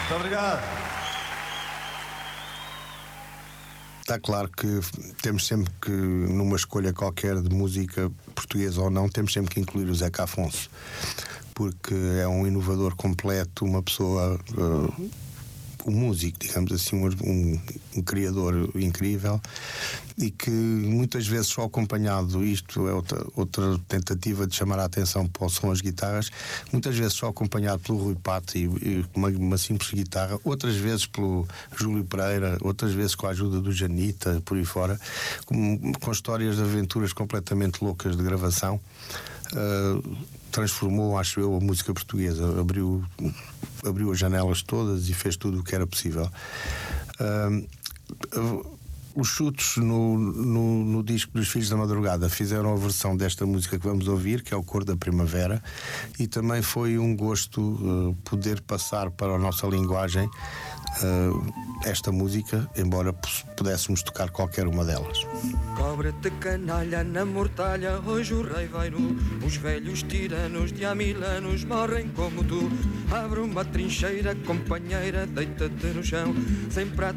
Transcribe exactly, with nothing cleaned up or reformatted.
Muito obrigado. Está claro que temos sempre que, numa escolha qualquer de música portuguesa ou não, temos sempre que incluir o Zeca Afonso, porque é um inovador completo, uma pessoa, uh, um músico, digamos assim, um, um criador incrível, e que muitas vezes só acompanhado, isto é outra, outra tentativa de chamar a atenção para o som das guitarras, muitas vezes só acompanhado pelo Rui Pato e, e uma, uma simples guitarra, outras vezes pelo Júlio Pereira, outras vezes com a ajuda do Janita, por aí fora, com, com histórias de aventuras completamente loucas de gravação. Uh, transformou, acho eu, a música portuguesa, abriu, abriu as janelas todas e fez tudo o que era possível. Uh, Os Chutos no, no, no disco dos Filhos da Madrugada fizeram a versão desta música que vamos ouvir, que é o Cor da Primavera, e também foi um gosto uh, poder passar para a nossa linguagem uh, esta música, embora pudéssemos tocar qualquer uma delas. Cobra-te canalha na mortalha, hoje o rei vai nu. Os velhos tiranos de há mil anos morrem como tu. Abre uma trincheira, companheira, deita-te no chão. Sem prato